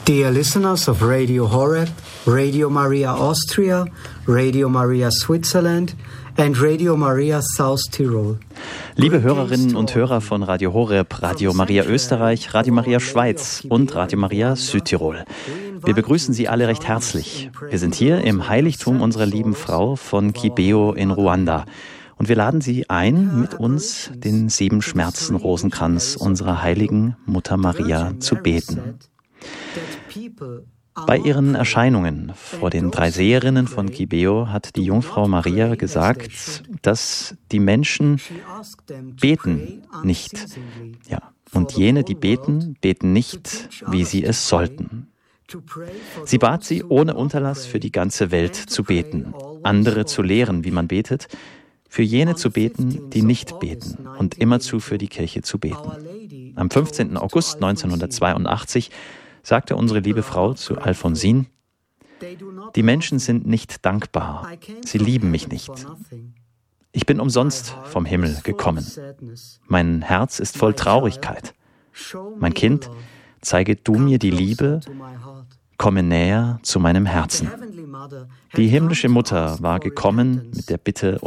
Dear listeners of Radio Horeb, Radio Maria Austria, Radio Maria Switzerland and Radio Maria South Tirol. Liebe Hörerinnen und Hörer von Radio Horeb, Radio Maria Österreich, Radio Maria Schweiz und Radio Maria Südtirol. Wir begrüßen Sie alle recht herzlich. Wir sind hier im Heiligtum unserer lieben Frau von Kibeho in Ruanda. Und wir laden Sie ein, mit uns den 7-Schmerzen-Rosenkranz unserer heiligen Mutter Maria zu beten. Bei ihren Erscheinungen vor den 3 Seherinnen von Kibeho hat die Jungfrau Maria gesagt, dass die Menschen beten nicht. Ja, und jene, die beten, beten nicht, wie sie es sollten. Sie bat sie ohne Unterlass für die ganze Welt zu beten, andere zu lehren, wie man betet, für jene zu beten, die nicht beten und immerzu für die Kirche zu beten. Am 15. August 1982 sagte unsere liebe Frau zu Alphonsine: Die Menschen sind nicht dankbar, sie lieben mich nicht. Ich bin umsonst vom Himmel gekommen. Mein Herz ist voll Traurigkeit. Mein Kind, zeige du mir die Liebe, komme näher zu meinem Herzen. Die himmlische Mutter war gekommen mit der Bitte